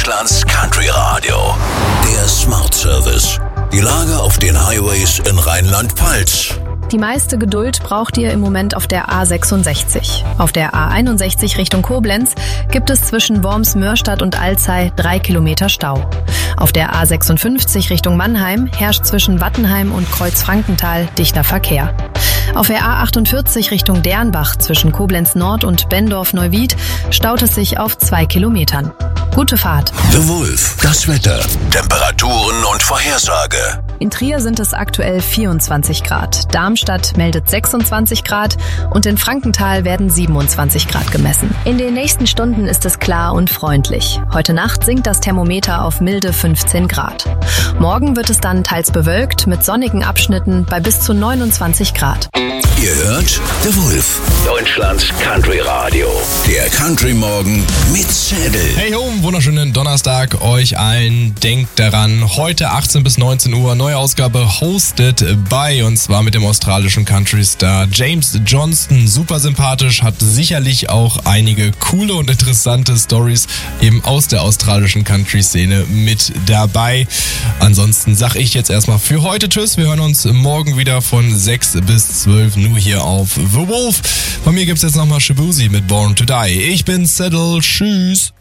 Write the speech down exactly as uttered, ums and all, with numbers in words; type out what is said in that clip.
Deutschlands Country Radio. Der Smart Service. Die Lage auf den Highways in Rheinland-Pfalz. Die meiste Geduld braucht ihr im Moment auf der A sechsundsechzig. Auf der A einundsechzig Richtung Koblenz gibt es zwischen Worms-Mörstadt und Alzey drei Kilometer Stau. Auf der A sechsundfünfzig Richtung Mannheim herrscht zwischen Wattenheim und Kreuz-Frankenthal dichter Verkehr. Auf der A achtundvierzig Richtung Dernbach zwischen Koblenz Nord und Bendorf-Neuwied staut es sich auf zwei Kilometern. Gute Fahrt. The Wolf, das Wetter, Temperaturen und Vorhersage. In Trier sind es aktuell vierundzwanzig Grad. Darmstadt meldet sechsundzwanzig Grad und in Frankenthal werden siebenundzwanzig Grad gemessen. In den nächsten Stunden ist es klar und freundlich. Heute Nacht sinkt das Thermometer auf milde fünfzehn Grad. Morgen wird es dann teils bewölkt mit sonnigen Abschnitten bei bis zu neunundzwanzig Grad. Ihr hört The Wolf, Deutschlands Country Radio. Der Country Morgen mit Zedel. Hey ho, wunderschönen Donnerstag euch allen. Denkt daran, heute achtzehn bis neunzehn Uhr neue Ausgabe hosted by, und zwar mit dem australischen Country-Star James Johnston. Super sympathisch, hat sicherlich auch einige coole und interessante Stories eben aus der australischen Country-Szene mit dabei. Ansonsten sag ich jetzt erstmal für heute Tschüss. Wir hören uns morgen wieder von sechs bis zwölf nur hier auf The Wolf. Von mir gibt's jetzt nochmal Shabuzi mit Born to Die. Ich bin Zedel. Tschüss.